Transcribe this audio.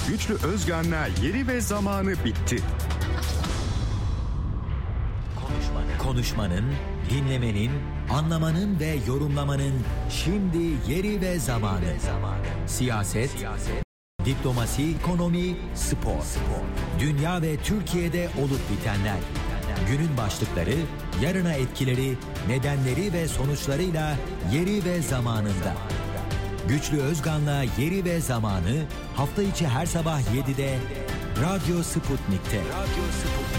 Güçlü Özgan'la Yeri ve Zamanı bitti. Konuşmanın, dinlemenin, anlamanın ve yorumlamanın şimdi yeri ve zamanı. Siyaset, diplomasi, ekonomi, spor. Dünya ve Türkiye'de olup bitenler. Günün başlıkları, yarına etkileri, nedenleri ve sonuçlarıyla yeri ve zamanında. Güçlü Özgan'la Yeri ve Zamanı hafta içi her sabah 7'de Radyo Sputnik'te.